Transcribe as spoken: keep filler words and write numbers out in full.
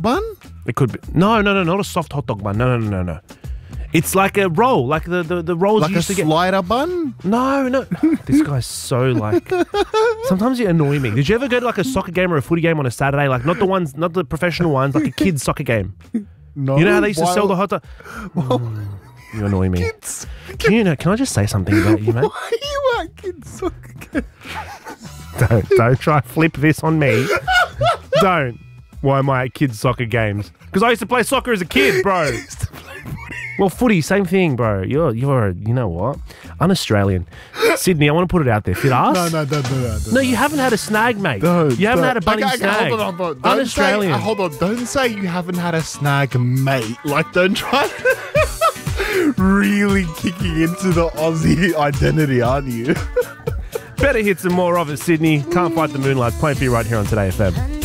bun? It could be. No, no, no, not a soft hot dog bun. No, no, no, no, no. It's like a roll, like the, the, the rolls Like you a used to get. slider bun? No, no. This guy's so like. Sometimes you annoy me. Did you ever go to like a soccer game or a footy game on a Saturday? Like not the ones, not the professional ones, like a kid's soccer game. No. You know how they used to why- sell the hot dog? Mm, you annoy me. Kids. Can you know? Can I just say something about you, mate? Why are you at kids soccer game? Don't don't try to flip this on me. Don't. Why am I at kids soccer games? Because I used to play soccer as a kid, bro. Well, footy, same thing, bro. You're, you're, you know what? Un-Australian. Sydney, I want to put it out there. Fit us? No, no, don't do that. No, you haven't had a snag, mate. No, you haven't don't. had a bunny okay, okay, snag. Hold on, hold on. Don't Un-Australian. Say, uh, hold on. Don't say you haven't had a snag, mate. Like, don't try really kicking into the Aussie identity, aren't you? Better hits and more of it, Sydney. Can't fight the moonlight. Playing for you right here on Today F M.